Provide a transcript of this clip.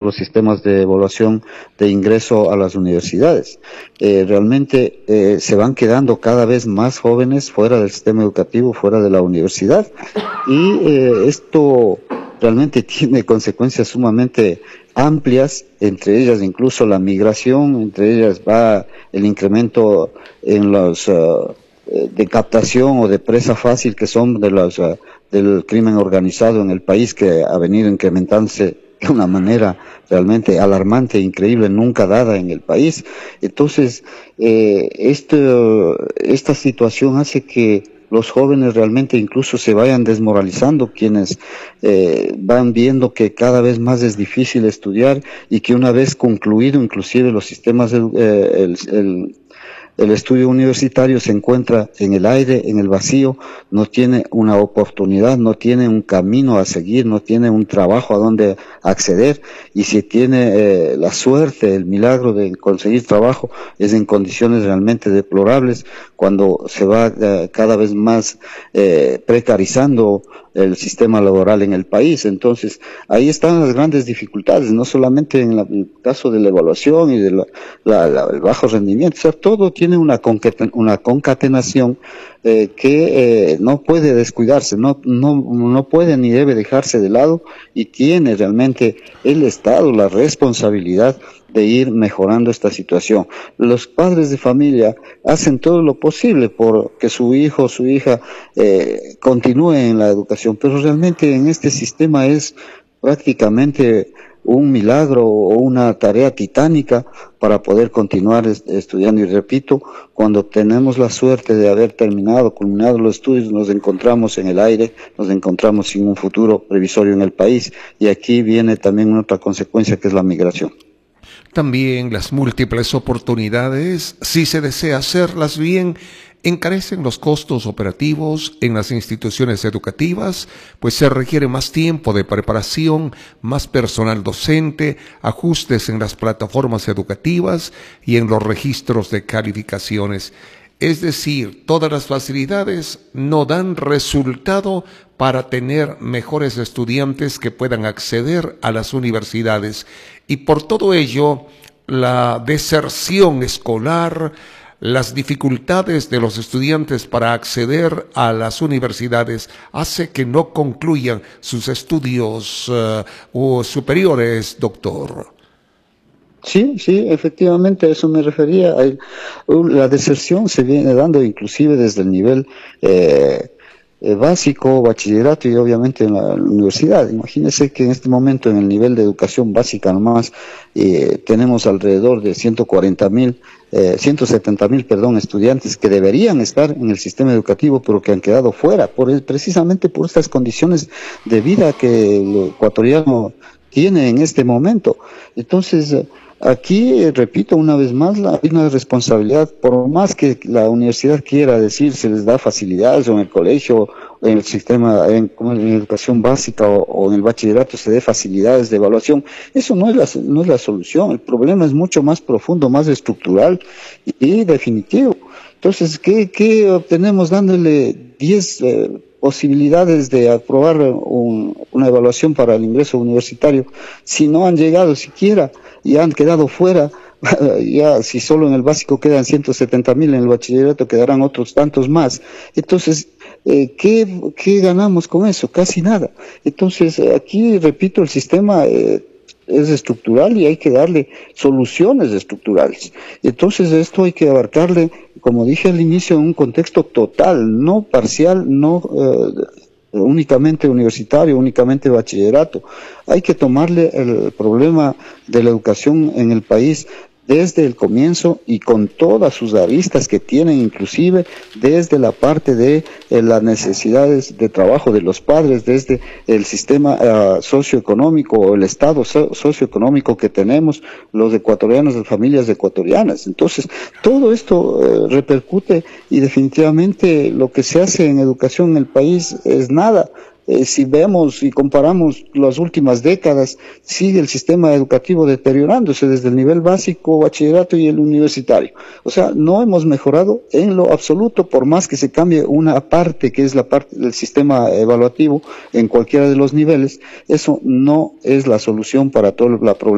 los sistemas de evaluación de ingreso a las universidades. Realmente se van quedando cada vez más jóvenes fuera del sistema educativo, fuera de la universidad, y esto realmente tiene consecuencias sumamente amplias, entre ellas incluso la migración, entre ellas va el incremento en los de captación o de presa fácil que son de los del crimen organizado en el país, que ha venido incrementándose de una manera realmente alarmante e increíble, nunca dada en el país. Entonces, esta situación hace que los jóvenes realmente incluso se vayan desmoralizando, quienes van viendo que cada vez más es difícil estudiar y que una vez concluido inclusive los sistemas, el estudio universitario se encuentra en el aire, en el vacío, no tiene una oportunidad, no tiene un camino a seguir, no tiene un trabajo a donde acceder, y si tiene la suerte, el milagro de conseguir trabajo, es en condiciones realmente deplorables, cuando se va cada vez más precarizando el sistema laboral en el país. Entonces, ahí están las grandes dificultades, no solamente en el caso de la evaluación y de el bajo rendimiento, o sea, todo tiene una concatenación que no puede descuidarse, no puede ni debe dejarse de lado, y tiene realmente el Estado la responsabilidad de ir mejorando esta situación. Los padres de familia hacen todo lo posible por que su hijo o su hija continúe en la educación, pero realmente en este sistema es prácticamente un milagro o una tarea titánica para poder continuar estudiando. Y repito, cuando tenemos la suerte de haber culminado los estudios, nos encontramos en el aire, nos encontramos sin un futuro previsorio en el país, y aquí viene también otra consecuencia, que es la migración. También las múltiples oportunidades, si se desea hacerlas bien, encarecen los costos operativos en las instituciones educativas, pues se requiere más tiempo de preparación, más personal docente, ajustes en las plataformas educativas y en los registros de calificaciones. Es decir, todas las facilidades no dan resultado para tener mejores estudiantes que puedan acceder a las universidades. Y por todo ello, la deserción escolar, las dificultades de los estudiantes para acceder a las universidades hace que no concluyan sus estudios superiores, doctor. Sí, efectivamente, a eso me refería. La deserción se viene dando inclusive desde el nivel básico, bachillerato y obviamente en la universidad. Imagínense que en este momento en el nivel de educación básica nomás tenemos alrededor de 170.000 estudiantes que deberían estar en el sistema educativo, pero que han quedado fuera precisamente por estas condiciones de vida que el ecuatoriano tiene en este momento. Entonces, aquí, repito una vez más, hay una responsabilidad, por más que la universidad quiera decir se les da facilidades, o en el colegio, en el sistema, en educación básica o en el bachillerato se dé facilidades de evaluación, eso no es la solución. El problema es mucho más profundo, más estructural y definitivo. Entonces, ¿qué obtenemos dándole 10 posibilidades de aprobar una evaluación para el ingreso universitario si no han llegado siquiera y han quedado fuera? Ya, si solo en el básico quedan 170.000, en el bachillerato quedarán otros tantos más. Entonces, ¿qué ganamos con eso? Casi nada. Entonces, aquí, repito, el sistema es estructural y hay que darle soluciones estructurales. Entonces, esto hay que abarcarle, como dije al inicio, en un contexto total, no parcial, no únicamente universitario, únicamente bachillerato. Hay que tomarle el problema de la educación en el país desde el comienzo y con todas sus aristas que tienen, inclusive desde la parte de las necesidades de trabajo de los padres, desde el sistema socioeconómico o el estado socioeconómico que tenemos los ecuatorianos, las familias ecuatorianas. Entonces, todo esto repercute, y definitivamente lo que se hace en educación en el país es nada. Si vemos y comparamos las últimas décadas, sigue el sistema educativo deteriorándose desde el nivel básico, bachillerato y el universitario. O sea, no hemos mejorado en lo absoluto, por más que se cambie una parte, que es la parte del sistema evaluativo en cualquiera de los niveles. Eso no es la solución para toda la problemática.